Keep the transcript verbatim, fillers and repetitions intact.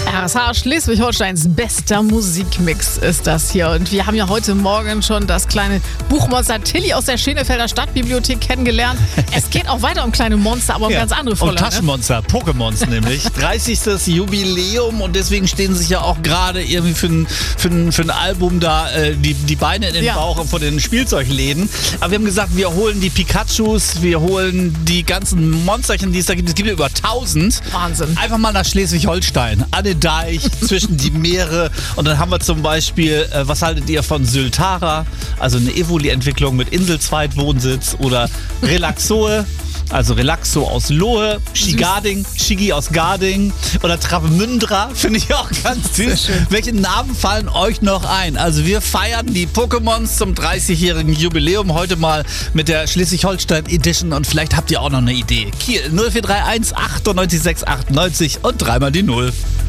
R S H Schleswig-Holsteins bester Musikmix ist das hier. Und wir haben ja heute Morgen schon das kleine Buchmonster Tilly aus der Schenefelder Stadtbibliothek kennengelernt. Es geht auch weiter um kleine Monster, aber um Ja. ganz andere Und Voller. Taschenmonster, Pokémons nämlich. dreißigstes Jubiläum und deswegen stehen sich ja auch gerade irgendwie für ein, für ein, für ein Album da äh, die, die Beine in den Ja. Bauch vor den Spielzeugläden. Aber wir haben gesagt, wir holen die Pikachus, wir holen die ganzen Monsterchen, die es da gibt. Es gibt ja über tausend. Wahnsinn. Einfach mal nach Schleswig-Holstein, an den Deich, zwischen die Meere. Und dann haben wir zum Beispiel, äh, was haltet ihr von Syltara? Also eine Evoli-Entwicklung mit Inselzweitwohnsitz oder Relaxoe. Also Relaxo aus Lohe, Schigarding, Schigi aus Garding oder Travemündra, finde ich auch ganz süß. Welche Namen fallen euch noch ein? Also wir feiern die Pokémons zum dreißigjährigen Jubiläum heute mal mit der Schleswig-Holstein Edition und vielleicht habt ihr auch noch eine Idee. Kiel null vier drei eins achtundneunzig sechs achtundneunzig und dreimal die Null.